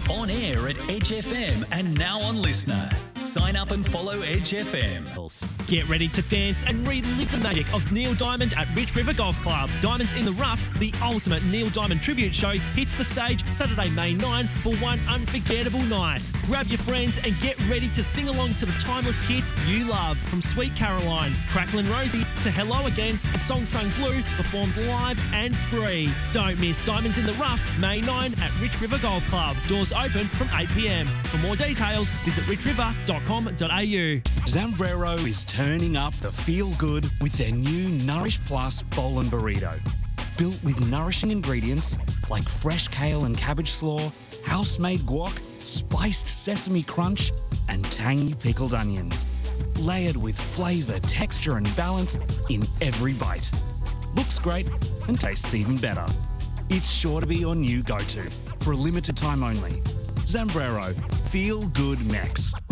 On air at Edge FM and now on Listener. Sign up and follow Edge FM. Get ready to dance and relive the magic of Neil Diamond at Rich River Golf Club. Diamonds in the Rough, the ultimate Neil Diamond tribute show, hits the stage Saturday, May 9 for one unforgettable night. Grab your friends and get ready to sing along to the timeless hits you love, from Sweet Caroline, Cracklin' Rosie to Hello Again, and Song Sung Blue, performed live and free. Don't miss Diamonds in the Rough, May 9 at Rich River Golf Club. Doors open from 8 p.m. For more details, visit richriver.com.au. Zambrero is turning up the feel-good with their new Nourish Plus bowl and burrito. Built with nourishing ingredients like fresh kale and cabbage slaw, house-made guac, spiced sesame crunch, and tangy pickled onions. Layered with flavour, texture and balance in every bite. Looks great and tastes even better. It's sure to be your new go-to for a limited time only. Zambrero, feel good next.